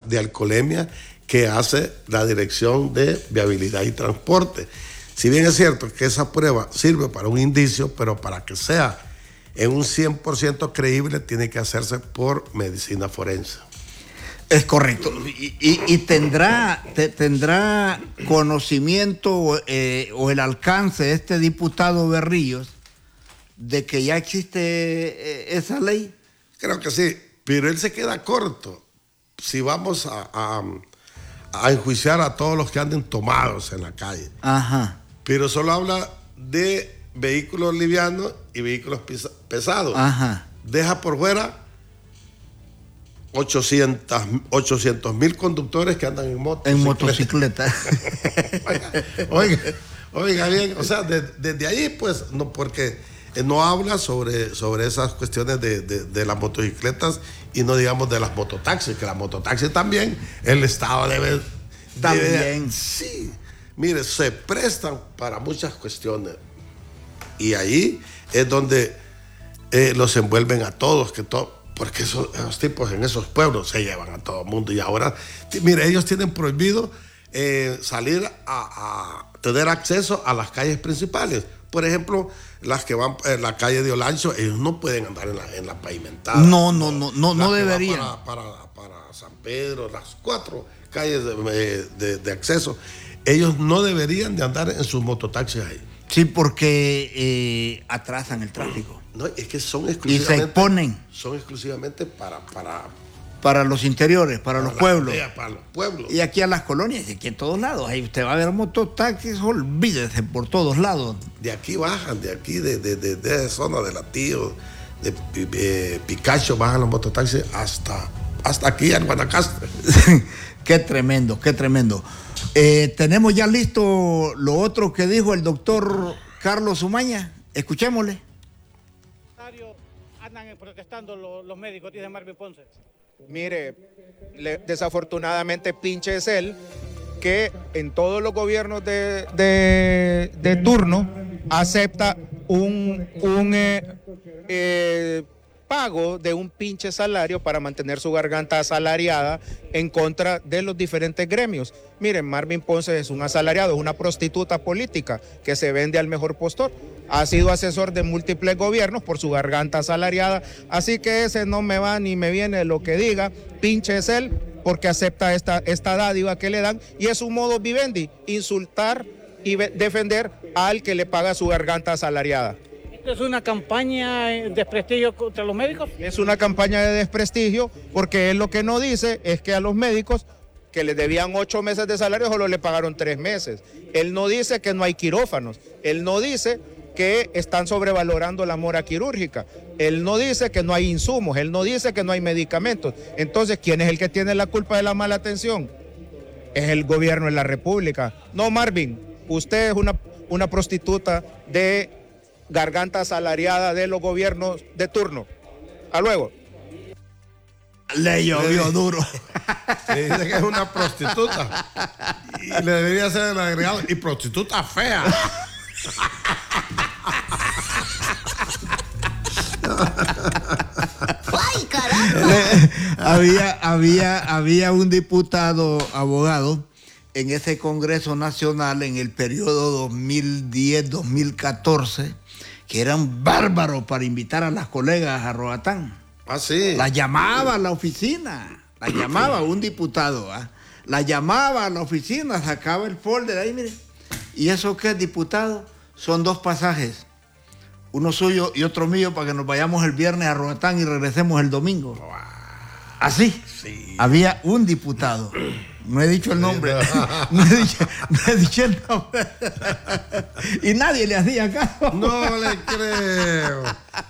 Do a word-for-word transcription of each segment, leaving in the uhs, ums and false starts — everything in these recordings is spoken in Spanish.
de alcoholemia que hace la Dirección de Viabilidad y Transporte. Si bien es cierto que esa prueba sirve para un indicio, pero para que sea en un cien por ciento creíble tiene que hacerse por medicina forense. Es correcto. Y, y, y tendrá, te, tendrá conocimiento eh, o el alcance de este diputado Berríos de que ya existe eh, esa ley. Creo que sí, pero él se queda corto si vamos a, a, a enjuiciar a todos los que anden tomados en la calle. Ajá. Pero solo habla de vehículos livianos y vehículos pesados. Ajá. Deja por fuera ochocientos mil conductores que andan en moto. En motocicleta. oiga, oiga, oiga bien, o sea, de, desde ahí pues, no, porque no habla sobre, sobre esas cuestiones de, de, de las motocicletas y no digamos de las mototaxis, que las mototaxis también, el Estado debe... También. Debe, sí, mire, se prestan para muchas cuestiones y ahí es donde eh, los envuelven a todos, que todo... Porque esos, esos tipos en esos pueblos se llevan a todo el mundo. Y ahora, mire, ellos tienen prohibido eh, salir a, a tener acceso a las calles principales. Por ejemplo, las que van en la calle de Olancho, ellos no pueden andar en la, en la pavimentada. No, no, no, no, no deberían. Para, para, para San Pedro, las cuatro calles de, de, de acceso, ellos no deberían de andar en sus mototaxis ahí. Sí, porque eh, atrasan el tráfico. No, es que son exclusivamente... Y se exponen. Son exclusivamente para... Para, para los interiores, para, para los pueblos. Aldea, para los pueblos. Y aquí a las colonias, y aquí en todos lados. Ahí usted va a ver mototaxis, olvídese, por todos lados. De aquí bajan, de aquí, de, de, de, de esa zona de Latillo, de, de, de Picacho, bajan los mototaxis hasta, hasta aquí en Guanacaste. Qué tremendo, qué tremendo. Eh, tenemos ya listo lo otro que dijo el doctor Carlos Umaña. Escuchémosle. Andan protestando los, los médicos, dice Marvin Ponce. Mire, le, desafortunadamente pinche es él que en todos los gobiernos de, de, de turno acepta un, un eh, eh, pago de un pinche salario para mantener su garganta asalariada en contra de los diferentes gremios. Miren, Marvin Ponce es un asalariado, es una prostituta política que se vende al mejor postor. Ha sido asesor de múltiples gobiernos por su garganta asalariada, así que ese no me va ni me viene lo que diga, pinche es él, porque acepta esta, esta dádiva que le dan, y es un modo vivendi, insultar y defender al que le paga su garganta asalariada. ¿Esto es una campaña de desprestigio contra los médicos? Es una campaña de desprestigio, porque él lo que no dice es que a los médicos que les debían ocho meses de salario solo le pagaron tres meses. Él no dice que no hay quirófanos, él no dice que están sobrevalorando la mora quirúrgica. Él no dice que no hay insumos, él no dice que no hay medicamentos. Entonces, ¿quién es el que tiene la culpa de la mala atención? Es el gobierno de la República. No, Marvin, usted es una, una prostituta de garganta asalariada de los gobiernos de turno. A luego. Le llovió duro. Le dice que es una prostituta. Y le debería ser el agregado. Y prostituta fea. ¡Ay, caramba! había, había, había un diputado abogado en ese Congreso Nacional en el periodo dos mil diez dos mil catorce que eran bárbaros para invitar a las colegas a Roatán. Ah, sí. La llamaba a la oficina, la llamaba un diputado, ¿eh? La llamaba a la oficina, sacaba el folder ahí, mire. ¿Y eso qué es, diputado? Son dos pasajes, uno suyo y otro mío, para que nos vayamos el viernes a Roatán y regresemos el domingo. Wow. Así. Sí. Había un diputado. No he dicho el nombre. Sí, no. No, he dicho, no he dicho el nombre. Y nadie le hacía caso. No le creo.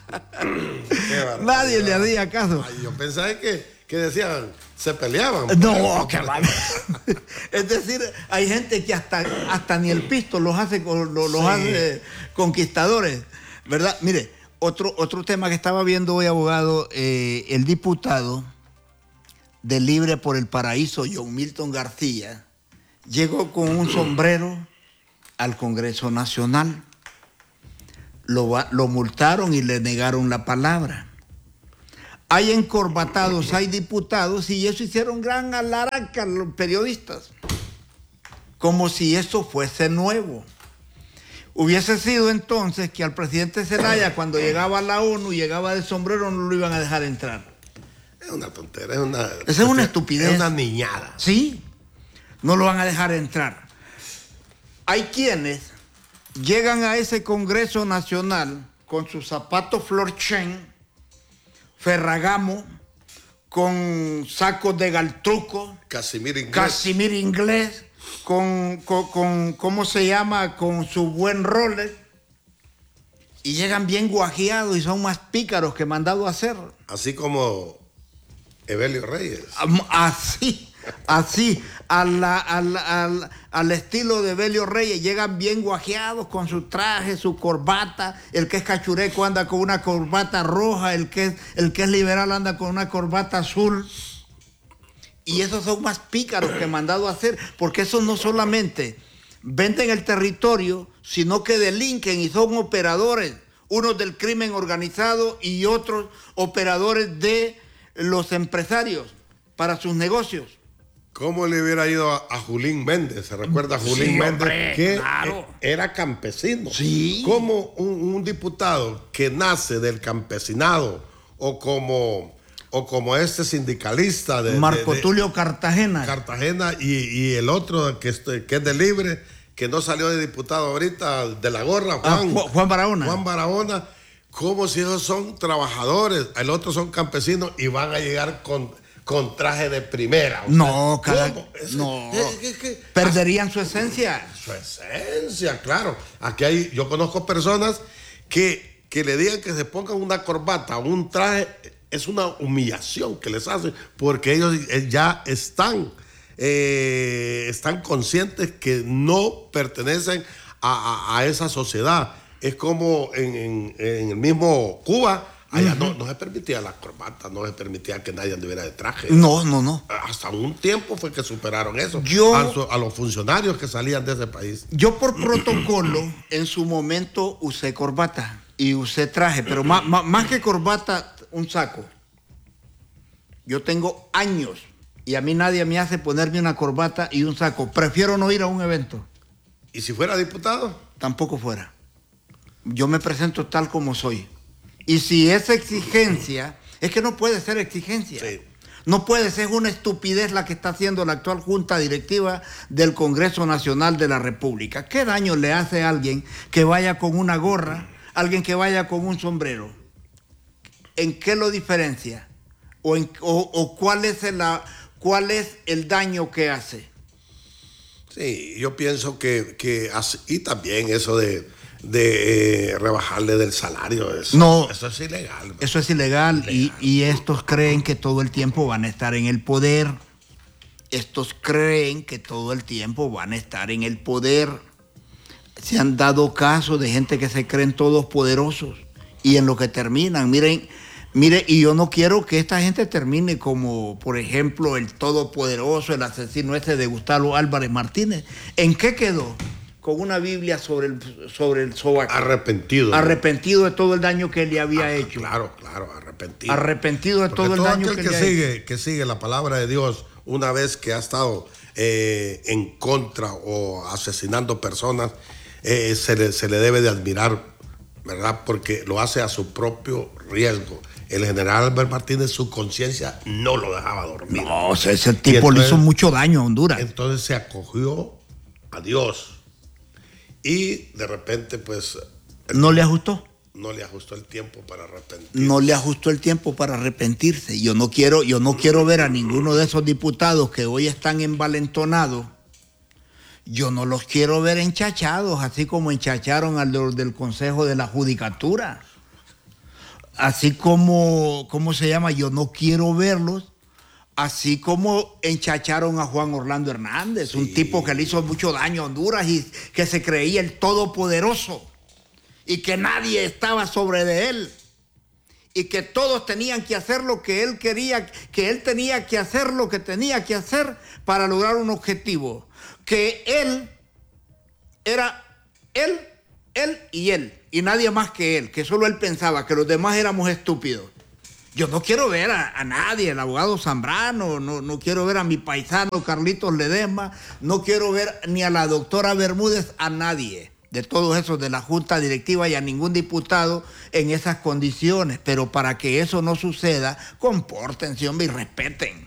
Nadie le hacía caso. Ay, yo pensaba que, que decían, se peleaban. No, que va. Es decir, hay gente que hasta, hasta ni el pisto los hace, los, los sí. hace conquistadores, ¿verdad? Mire, otro, otro tema que estaba viendo hoy, abogado, eh, el diputado de Libre por el Paraíso, John Milton García, llegó con un sombrero al Congreso Nacional. Lo, lo multaron y le negaron la palabra. hay encorbatados, hay diputados, y eso hicieron gran alaraca los periodistas, como si eso fuese nuevo. Hubiese sido entonces que al presidente Zelaya, cuando llegaba a la ONU, llegaba de sombrero, no lo iban a dejar entrar. Es una tontera, es una... Esa es una estupidez. Es una niñada. Sí, no lo van a dejar entrar. Hay quienes llegan a ese Congreso Nacional con sus zapatos Florchen, Ferragamo, con sacos de galtruco, Casimir inglés. Casimir inglés, con, con, con, ¿cómo se llama? Con su buen Rolex, y llegan bien guajeados y son más pícaros que mandado a hacer. Así como Evelio Reyes. Así. Así, a la, a la, a la, al estilo de Evelio Reyes, llegan bien guajeados con su traje, su corbata. El que es cachureco anda con una corbata roja, el que es, el que es liberal anda con una corbata azul. Y esos son más pícaros que mandado a hacer, porque esos no solamente venden el territorio, sino que delinquen y son operadores, unos del crimen organizado y otros operadores de los empresarios para sus negocios. ¿Cómo le hubiera ido a, a Julín Méndez? ¿Se recuerda a Julín Sí, Méndez? hombre, Que claro. era campesino. Sí. Como un, un diputado que nace del campesinado, o como, o como este sindicalista de Marco de, de Tulio Cartagena. Cartagena y, y el otro que, este, que es de Libre, que no salió de diputado ahorita, de la gorra, Juan, ah, Juan Barahona. Juan Barahona, como si esos son trabajadores, el otro son campesinos y van a llegar con, con traje de primera. O no, sea, cada, ¿cómo? Es, no. es, es, es, perderían su esencia. Su esencia, claro. Aquí hay, yo conozco personas que, que le digan que se pongan una corbata o un traje, es una humillación que les hacen, porque ellos ya están, eh, están conscientes que no pertenecen a, a, a esa sociedad. Es como en, en, en el mismo Cuba, allá uh-huh. no, no se permitía la corbata, no se permitía que nadie anduviera de traje. No, no, no. Hasta un tiempo fue que superaron eso. Yo, a, su, a los funcionarios que salían de ese país. Yo por protocolo, en su momento usé corbata y usé traje, pero más, más, más que corbata, un saco. Yo tengo años y a mí nadie me hace ponerme una corbata y un saco. Prefiero no ir a un evento. ¿Y si fuera diputado? Tampoco fuera. Yo me presento tal como soy. Y si es exigencia, es que no puede ser exigencia. Sí. No puede ser, es una estupidez la que está haciendo la actual Junta Directiva del Congreso Nacional de la República. ¿Qué daño le hace a alguien que vaya con una gorra, alguien que vaya con un sombrero? ¿En qué lo diferencia? ¿O, en, o, o cuál es el, cuál es el daño que hace? Sí, yo pienso que, que así, y también eso de... de eh, rebajarle del salario, eso, no, eso es ilegal. ¿No? Eso es ilegal, ilegal. Y, y estos creen que todo el tiempo van a estar en el poder. Estos creen que todo el tiempo van a estar en el poder. Se han dado casos de gente que se creen todos poderosos y en lo que terminan, miren, mire, y yo no quiero que esta gente termine como, por ejemplo, el todopoderoso, el asesino ese de Gustavo Álvarez Martínez. ¿En qué quedó? Con una Biblia sobre el, sobre el sobaco. Arrepentido. Arrepentido de todo el daño que le había ah, hecho. Claro, claro, arrepentido. Arrepentido de Porque todo el todo daño aquel que, que le sigue, ha hecho. Que sigue la palabra de Dios una vez que ha estado eh, en contra o asesinando personas, eh, se, le, se le debe de admirar, ¿verdad? Porque lo hace a su propio riesgo. El general Albert Martínez, su conciencia no lo dejaba dormir. No, o sea, ese tipo entonces, le hizo mucho daño a Honduras. Entonces se acogió a Dios. Y de repente, pues... ¿No le ajustó? No le ajustó el tiempo para arrepentirse. No le ajustó el tiempo para arrepentirse. Yo no quiero, yo no quiero ver a ninguno de esos diputados que hoy están envalentonados. Yo no los quiero ver enchachados, así como enchacharon al del Consejo de la Judicatura. Así como, ¿cómo se llama? Yo no quiero verlos. Así como enchacharon a Juan Orlando Hernández, sí. Un tipo que le hizo mucho daño a Honduras y que se creía el todopoderoso y que nadie estaba sobre de él y que todos tenían que hacer lo que él quería, que él tenía que hacer lo que tenía que hacer para lograr un objetivo, que él era él, él y él y nadie más que él, que solo él pensaba, que los demás éramos estúpidos. Yo no quiero ver a, a nadie, el abogado Zambrano, no, no quiero ver a mi paisano Carlitos Ledesma, no quiero ver ni a la doctora Bermúdez, a nadie de todos esos de la Junta Directiva y a ningún diputado en esas condiciones. Pero para que eso no suceda, compórtense, hombre, y respeten.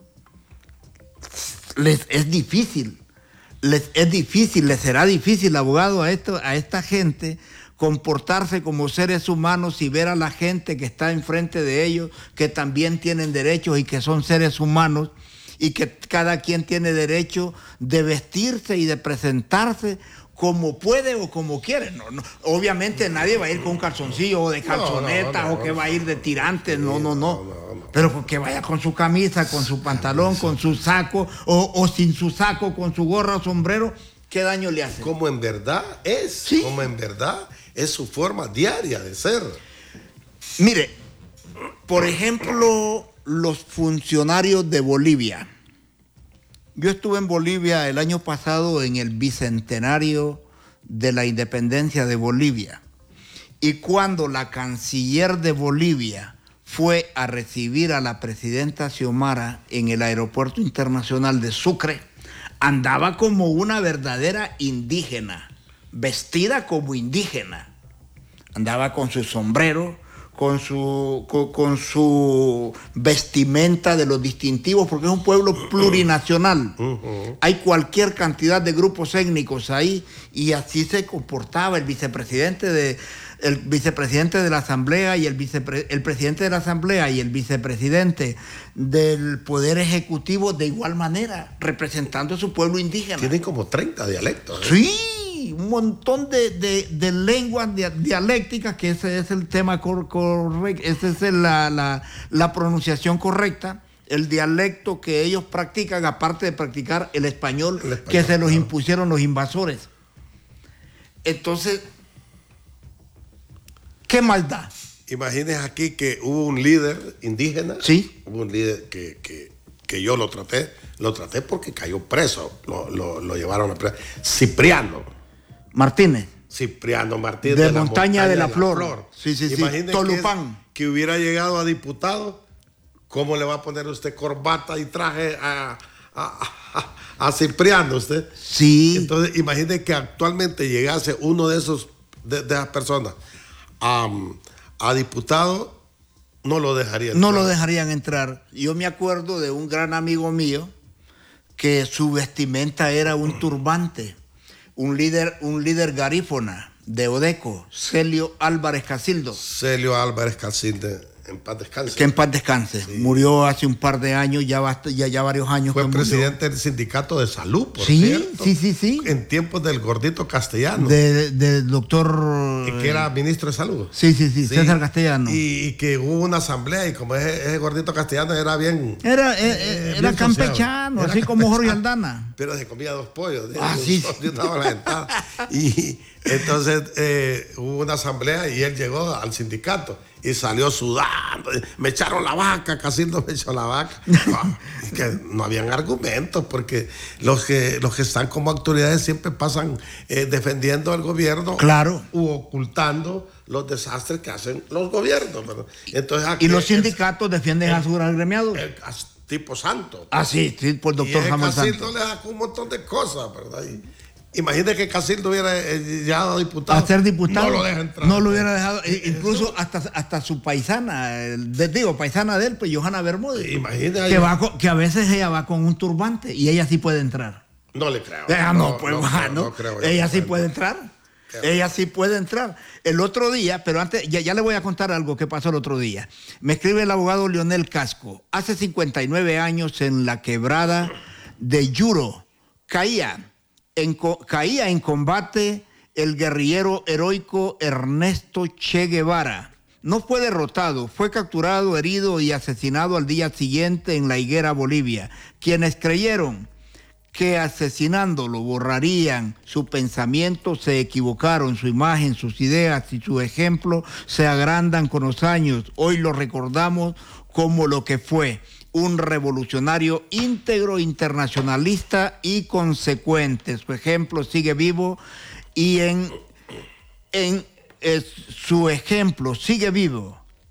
Les es difícil, les es difícil, les será difícil, abogado, a, esto, a esta gente comportarse como seres humanos y ver a la gente que está enfrente de ellos, que también tienen derechos y que son seres humanos y que cada quien tiene derecho de vestirse y de presentarse como puede o como quiere. No, no, obviamente nadie va a ir con un calzoncillo o de calzonetas no, no, no, o que va a ir de tirantes, no, no, no. no, no, no. Pero que vaya con su camisa, con su pantalón, con su saco o, o sin su saco, con su gorra o sombrero, ¿qué daño le hace? Como en verdad es, ¿sí? Como en verdad es su forma diaria de ser. Mire, por ejemplo, los funcionarios de Bolivia. Yo estuve en Bolivia el año pasado en el bicentenario de la independencia de Bolivia. Y cuando la canciller de Bolivia fue a recibir a la presidenta Xiomara en el aeropuerto internacional de Sucre, andaba como una verdadera indígena, vestida como indígena. Andaba con su sombrero, con su, con, con su vestimenta de los distintivos, porque es un pueblo plurinacional. Uh-huh. Hay cualquier cantidad de grupos étnicos ahí, y así se comportaba el vicepresidente de, el vicepresidente de la Asamblea y el, vicepre, el presidente de la Asamblea y el vicepresidente del Poder Ejecutivo de igual manera, representando a su pueblo indígena. Tienen como treinta dialectos. ¿eh? Sí. Un montón de, de, de lenguas de, dialécticas, que ese es el tema correcto, esa es la, la, la pronunciación correcta, el dialecto que ellos practican, aparte de practicar el español, el español que se los claro. impusieron los invasores. Entonces, ¿qué maldad? Imagínese aquí que hubo un líder indígena, ¿sí? Hubo un líder que, que, que yo lo traté, lo traté porque cayó preso, lo, lo, lo llevaron a preso, Cipriano. Martínez. Cipriano Martínez. De, de la Montaña, montaña de la, de la Flor. Flor. Sí, sí, sí. Imagínese Tolupán. Que, que hubiera llegado a diputado, ¿cómo le va a poner usted corbata y traje a, a, a, a Cipriano usted? Sí. Entonces, imagínese que actualmente llegase uno de esos, de, de esas personas a, a diputado, no lo dejarían entrar. No lo dejarían entrar. Yo me acuerdo de un gran amigo mío que su vestimenta era un turbante. Un líder, un líder garífona de Odeco, Celio Álvarez Casildo. Celio Álvarez Casildo, en paz descanse. Que en paz descanse. Sí. Murió hace un par de años, ya, bast- ya, ya varios años. Fue que presidente murió. del sindicato de salud, por sí, cierto. Sí, sí, sí. En tiempos del gordito Castellano. Del de, de doctor... Y que era ministro de salud. Sí, sí, sí, sí. César Castellano. Y, y que hubo una asamblea y como ese, ese gordito Castellano era bien... Era, eh, era bien campechano, era así campechano, como Jorge Aldana. Pero se comía dos pollos. Ah, sí. Y entonces eh, hubo una asamblea y él llegó al sindicato y salió sudando. Me echaron la vaca, Casildo me echó la vaca. No, que no habían argumentos porque los que, los que están como autoridades siempre pasan eh, defendiendo al gobierno. Claro. U ocultando los desastres que hacen los gobiernos. Entonces, y los sindicatos el, defienden el, a sus agremiados. El, tipo santo. Ah, sí, sí, por el doctor Samuel Santos. Casildo le sacó un montón de cosas, ¿verdad? Y, imagínate que Casildo hubiera llegado a diputado. A ser diputado. No lo deja entrar. No lo hubiera dejado. Incluso hasta, hasta su paisana, de, digo, paisana de él, pues Johanna Bermúdez. Imagínate. Que, va con, que a veces ella va con un turbante y ella sí puede entrar. No le creo. Ella no, no, pues, no, va, no, no creo. Ella sí puede entrar. Creo. Ella sí puede entrar. El otro día, pero antes, ya, ya le voy a contar algo que pasó el otro día. Me escribe el abogado Leonel Casco. Hace cincuenta y nueve años en la quebrada de Yuro, caía en, caía en combate el guerrillero heroico Ernesto Che Guevara. No fue derrotado, fue capturado, herido y asesinado al día siguiente en La Higuera, Bolivia. Quienes creyeron que asesinándolo borrarían su pensamiento se equivocaron, su imagen, sus ideas y su ejemplo se agrandan con los años. Hoy lo recordamos como lo que fue, un revolucionario íntegro, internacionalista y consecuente. Su ejemplo sigue vivo y en, en eh, su ejemplo sigue vivo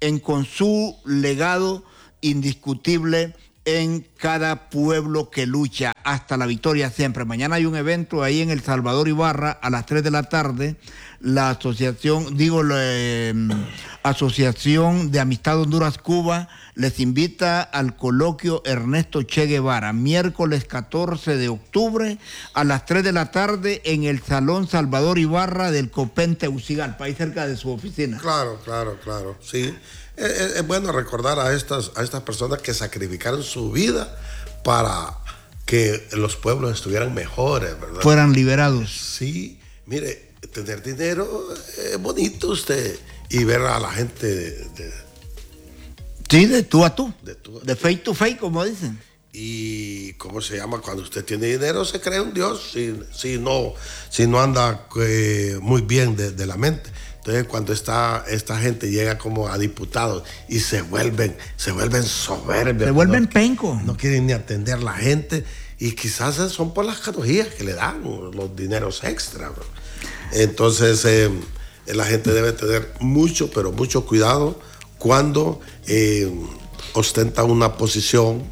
en, con su legado indiscutible en cada pueblo que lucha hasta la victoria siempre. Mañana hay un evento ahí en El Salvador Ibarra a las tres de la tarde. La asociación, digo, la eh, Asociación de Amistad Honduras-Cuba les invita al coloquio Ernesto Che Guevara, miércoles catorce de octubre a las tres de la tarde en el Salón Salvador Ibarra del Copén Tegucigalpa, ahí cerca de su oficina. Claro, claro, claro, sí. Es, es, es bueno recordar a estas, a estas personas que sacrificaron su vida para que los pueblos estuvieran mejores, ¿verdad? Fueran liberados. Sí, mire, tener dinero es bonito usted y ver a la gente de, de, sí, de tú a tú, de, tú a de tú. face to face, como dicen. Y ¿cómo se llama? Cuando usted tiene dinero se cree un dios si, si, no, si no anda eh, muy bien de, de la mente. Entonces cuando esta, esta gente llega como a diputados y se vuelven, se vuelven soberbios. Se vuelven no, pencos. No quieren ni atender a la gente y quizás son por las canonjías que le dan, los dineros extra, ¿no? Entonces eh, la gente debe tener mucho, pero mucho cuidado cuando eh, ostenta una posición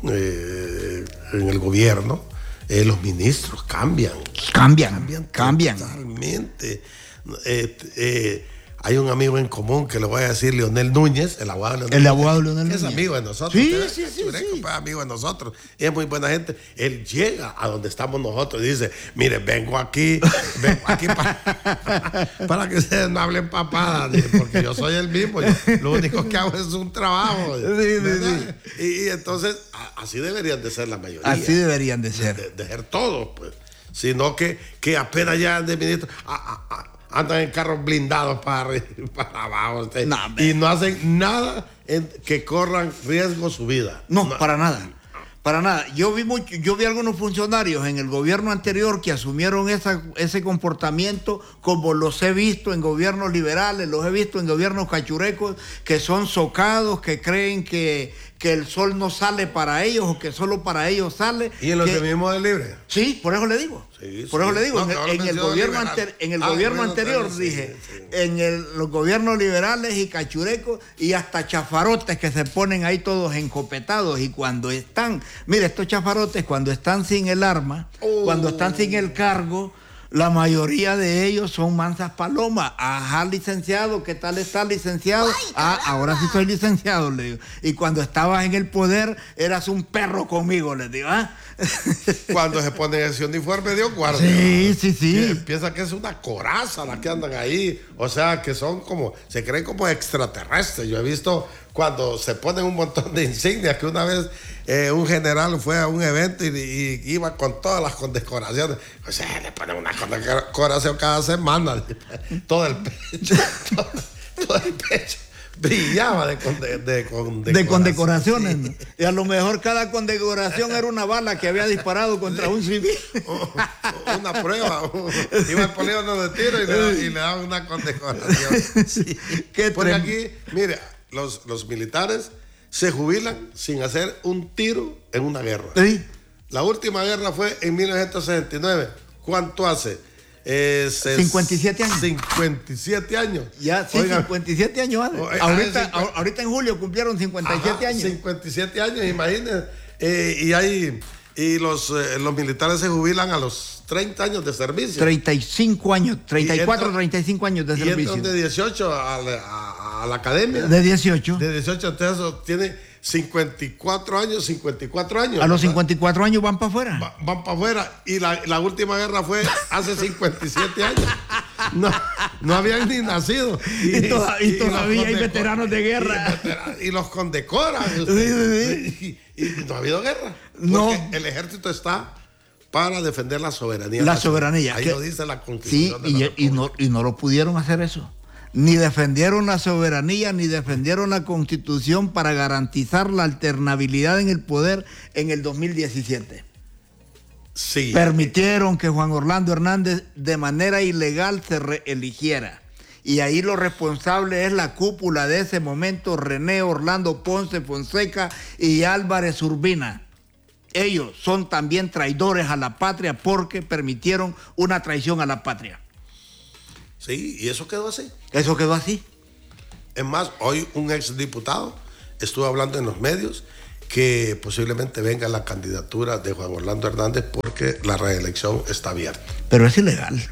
eh, en el gobierno. Eh, los ministros cambian. Cambian, Cambian. cambian. Totalmente. Eh, eh, hay un amigo en común que le voy a decir, Leonel Núñez, el abogado Leonel El Núñez, abogado Leonel que es Núñez. amigo de nosotros. Sí, Usted, sí, sí, Chureco, sí. pues, amigo de nosotros. Y es muy buena gente. Él llega a donde estamos nosotros y dice, mire, vengo aquí, vengo aquí para, para que ustedes no hablen papadas, dice, porque yo soy el mismo. Yo, lo único que hago es un trabajo. Sí, sí, ¿verdad? Y, y entonces, a- así deberían de ser la mayoría. Así deberían de ser. De, de ser todos, pues. Sino que, que apenas ya de ministro a- a- a- andan en carros blindados para arriba y para abajo. Usted, No, y no hacen nada en que corran riesgo su vida. No, para nada. Para nada. Yo vi mucho, yo vi algunos funcionarios en el gobierno anterior que asumieron esa, ese comportamiento, como los he visto en gobiernos liberales, los he visto en gobiernos cachurecos, que son socados, que creen que, que el sol no sale para ellos o que solo para ellos sale. ¿Y en los que- de mismo de libre? Sí, por eso le digo. Sí, por sí. eso le digo. No, en, que ahora en el mencionó gobierno, liberal. ante- en el Ah, gobierno bueno, anterior, sí, dije, sí. en el- los gobiernos liberales y cachurecos y hasta chafarotes que se ponen ahí todos encopetados y cuando están, mire, estos chafarotes cuando están sin el arma, Oh. cuando están sin el cargo, la mayoría de ellos son mansas palomas. Ajá, licenciado, ¿qué tal está, licenciado? Ah, ahora sí soy licenciado, le digo. Y cuando estabas en el poder, eras un perro conmigo, les digo. ¿Ah? Cuando se ponen ese uniforme de guardia. Sí, sí, sí. Piensa que es una coraza la que andan ahí. O sea, que son como, se creen como extraterrestres. Yo he visto cuando se ponen un montón de insignias, que una vez eh, un general fue a un evento y, y iba con todas las condecoraciones. O sea, le ponen una condecoración cada semana. Todo el pecho, todo, todo el pecho brillaba de, conde, de condecoraciones. De condecoraciones. ¿No? Y a lo mejor cada condecoración era una bala que había disparado contra un civil. Una prueba. Iba al polígono de tiro y le, y le daban una condecoración. Sí. Qué Porque trem- aquí, mire, los, los militares se jubilan sin hacer un tiro en una guerra. Sí. La última guerra fue en mil novecientos sesenta y nueve. ¿Cuánto hace? Eh, se- cincuenta y siete años. cincuenta y siete años. Ya, sí, Oiga, cincuenta y siete años. hace. Oh, eh, ahorita, ah, cincu- ahorita en julio cumplieron cincuenta y siete ajá, años. cincuenta y siete años, imagínense. Eh, y hay, y los, eh, los militares se jubilan a los treinta años de servicio. treinta y cinco años, treinta y cuatro, entra- treinta y cinco años de Y servicio. entran de dieciocho a la, a- a la academia. De dieciocho. De dieciocho, entonces eso tiene cincuenta y cuatro años, cincuenta y cuatro años. A los ¿verdad? cincuenta y cuatro años van para afuera. Va- van para afuera. Y la, la última guerra fue hace cincuenta y siete años. No, no habían ni nacido. Y toda- y los todavía hay condecor- veteranos de guerra. Y, vetera- y los condecoran. Sí, sí, Y, y no ha habido guerra. No. Porque el ejército está para defender la soberanía. La nacional. soberanía. Ahí que- lo dice la Sí, Constitución. de la y, y República. no, y no lo pudieron hacer eso. Ni defendieron la soberanía, ni defendieron la Constitución para garantizar la alternabilidad en el poder en el dos mil diecisiete. Sí. Permitieron que Juan Orlando Hernández de manera ilegal se reeligiera. Y ahí lo responsable es la cúpula de ese momento, René Orlando Ponce Fonseca y Álvarez Urbina. Ellos son también traidores a la patria porque permitieron una traición a la patria. Sí, y eso quedó así. Eso quedó así. Es más, hoy un exdiputado estuvo hablando en los medios que posiblemente venga la candidatura de Juan Orlando Hernández porque la reelección está abierta. Pero es ilegal.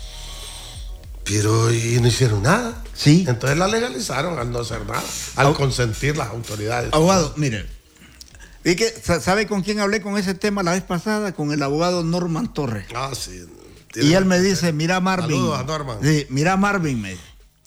Pero y no hicieron nada. Sí. Entonces la legalizaron al no hacer nada, al Ab- consentir las autoridades. Abogado, mire, ¿y que, ¿sabe con quién hablé con ese tema la vez pasada? Con el abogado Norman Torres. Ah, sí. Y él me dice, mira Marvin. Saludos a Norman. Sí, mira Marvin, me dice,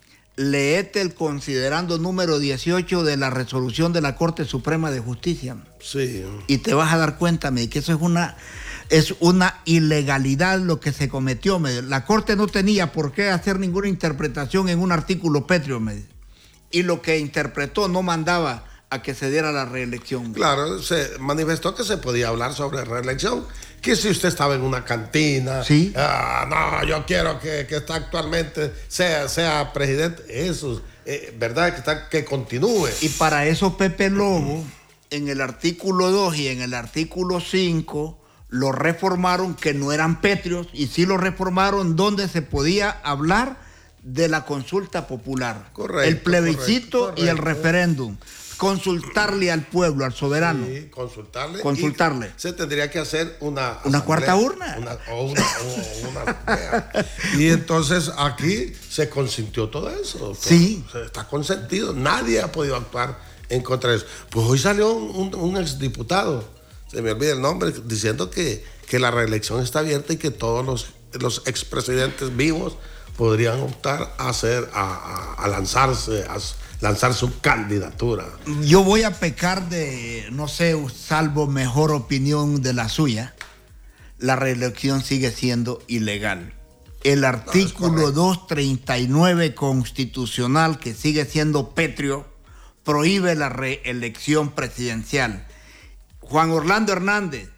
leete el considerando número dieciocho de la resolución de la Corte Suprema de Justicia. Sí. Y te vas a dar cuenta, me dice, que eso es una, es una ilegalidad lo que se cometió. Me dice. La Corte no tenía por qué hacer ninguna interpretación en un artículo pétreo, me dice. Y lo que interpretó no mandaba a que se diera la reelección. Claro, se manifestó que se podía hablar sobre reelección, que si usted estaba en una cantina, sí. ah, no, yo quiero que, que está actualmente sea, sea presidente, eso, eh, ¿verdad? Que, está, que continúe. Y para eso Pepe Lobo, en el artículo dos y en el artículo cinco, lo reformaron que no eran pétreos, y sí lo reformaron donde se podía hablar de la consulta popular. Correcto, el plebiscito correcto, correcto. Y el referéndum. Consultarle al pueblo, al soberano. Sí, consultarle. Consultarle. Y se tendría que hacer una... Una asamblea, cuarta urna. Una, o una, o una asamblea. Y entonces aquí se consintió todo eso. Sí. Todo, está consentido. Nadie ha podido actuar en contra de eso. Pues hoy salió un, un, un exdiputado, se me olvida el nombre, diciendo que, que la reelección está abierta y que todos los, los expresidentes vivos podrían optar a hacer, a, a, a lanzarse, a lanzar su candidatura. Yo voy a pecar de, no sé, salvo mejor opinión de la suya, la reelección sigue siendo ilegal. El artículo no, doscientos treinta y nueve constitucional, que sigue siendo pétreo, prohíbe la reelección presidencial. Juan Orlando Hernández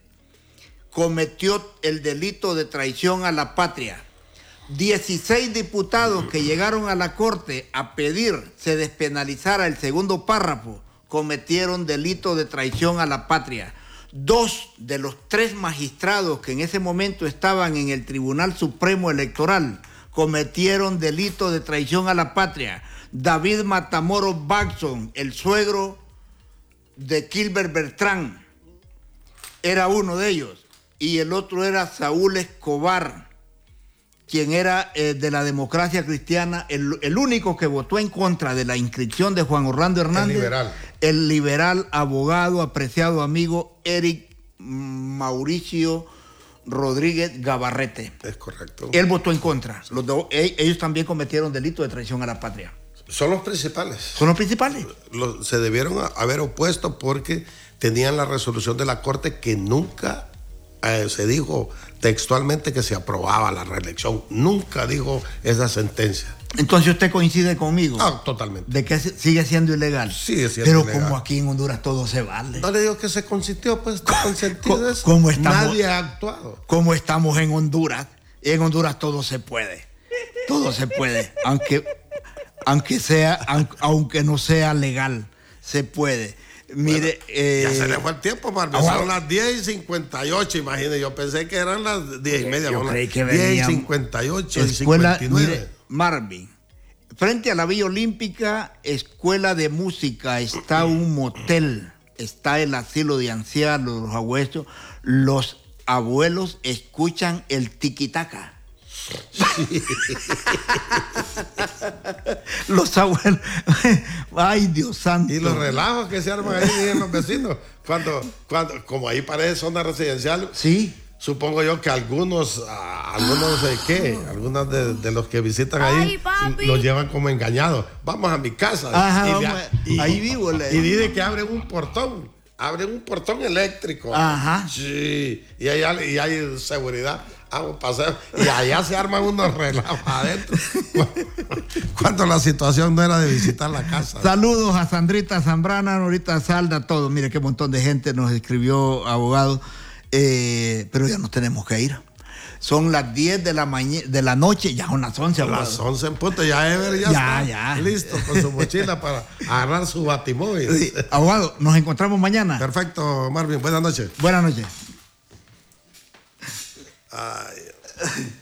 cometió el delito de traición a la patria. dieciséis diputados que llegaron a la Corte a pedir se despenalizara el segundo párrafo cometieron delito de traición a la patria. Dos de los tres magistrados que en ese momento estaban en el Tribunal Supremo Electoral cometieron delito de traición a la patria. David Matamoros Baxon, el suegro de Gilbert Bertrán, era uno de ellos, y el otro era Saúl Escobar, quien era eh, de la Democracia Cristiana, el, el único que votó en contra de la inscripción de Juan Orlando Hernández. El liberal. El liberal, abogado, apreciado amigo Eric Mauricio Rodríguez Gabarrete. Es correcto. Él votó en contra. Los do, ellos también cometieron delito de traición a la patria. Son los principales. Son los principales. Los, se debieron haber opuesto porque tenían la resolución de la Corte que nunca eh, se dijo textualmente que se aprobaba la reelección. Nunca dijo esa sentencia. Entonces usted coincide conmigo. Ah, totalmente. De que sigue siendo ilegal. Sigue siendo Pero ilegal. como aquí en Honduras todo se vale. No le digo que se consintió, pues está consentido eso. ¿Cómo estamos? Nadie ha actuado. Como estamos en Honduras, en Honduras todo se puede. Todo se puede. Aunque, aunque sea, aunque no sea legal, se puede. Mire, bueno, eh, ya se le fue el tiempo, Marvin. ah, Son las diez y cincuenta y ocho, imagínate. Yo pensé que eran las diez y media. Yo creí que diez y venían cincuenta y ocho escuela, y cincuenta y nueve. mire, Marvin, frente a la Villa Olímpica, escuela de música, está un motel, está el asilo de ancianos, los abuelos. Los abuelos escuchan el tiquitaca. Sí. Los abuelos, ay Dios santo. Y los relajos que se arman ahí en los vecinos, cuando, cuando, como ahí parece zona residencial, sí. Supongo yo que algunos, ah, algunos de qué, algunos de, de los que visitan ahí Ay, los llevan como engañados. Vamos a mi casa. Ajá, y, vamos, y, ahí vivo. Le... Y dice que abren un portón, abren un portón eléctrico. Ajá. Sí, y, allá, y hay seguridad. Vamos a pasar. Y allá se arman unos relajos adentro. Cuando la situación no era de visitar la casa. Saludos a Sandrita Zambrana, Norita Salda, todo. Mire qué montón de gente nos escribió, abogado. Eh, pero ya nos tenemos que ir. Son las diez de la mañana, de la noche, ya son las once. A las once en punto, ya Ever ya, ya, está ya. listo con su mochila para agarrar su batimóvil. Sí. Abogado, nos encontramos mañana. Perfecto, Marvin, buenas noches. Buenas noches. Ay.